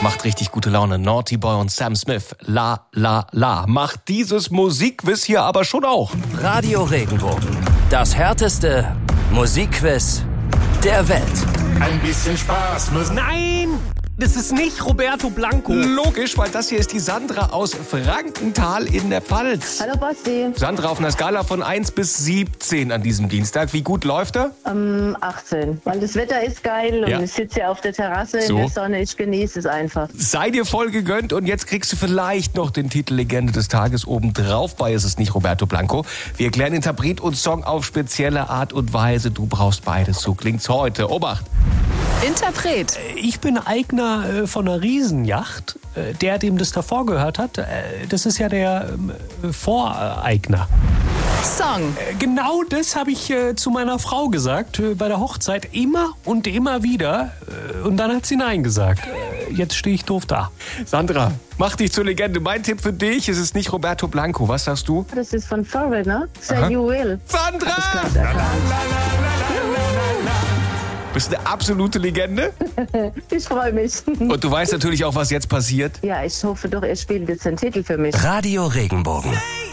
Macht richtig gute Laune. Naughty Boy und Sam Smith. La, la, la. Macht dieses Musikquiz hier aber schon auch. Radio Regenbogen. Das härteste Musikquiz der Welt. Ein bisschen Spaß muss... Nein, das ist nicht Roberto Blanco. Logisch, weil das hier ist die Sandra aus Frankenthal in der Pfalz. Hallo Basti. Sandra, auf einer Skala von 1 bis 17 an diesem Dienstag. Wie gut läuft er? 18. Weil das Wetter ist geil und Ja. ich sitze hier auf der Terrasse So. in der Sonne. Ich genieße es einfach. Sei dir voll gegönnt und jetzt kriegst du vielleicht noch den Titel Legende des Tages obendrauf. Bei ist es nicht Roberto Blanco. Wir erklären Interpret und Song auf spezielle Art und Weise. Du brauchst beides. So klingt's heute. Obacht! Interpret. Ich bin Eigner von einer Riesenjacht. Der, dem das davor gehört hat, das ist ja der Voreigner. Song. Genau das habe ich zu meiner Frau gesagt bei der Hochzeit. Immer und immer wieder. Und dann hat sie Nein gesagt. Jetzt stehe ich doof da. Sandra, mach dich zur Legende. Mein Tipp für dich, es ist nicht Roberto Blanco. Was sagst du? Das ist von Pharrell, ne? Say You Will. Sandra! Klasse erkannt. Bist eine absolute Legende. Ich freue mich. Und du weißt natürlich auch, was jetzt passiert. Ja, ich hoffe doch, ihr spielt jetzt den Titel für mich. Radio Regenbogen.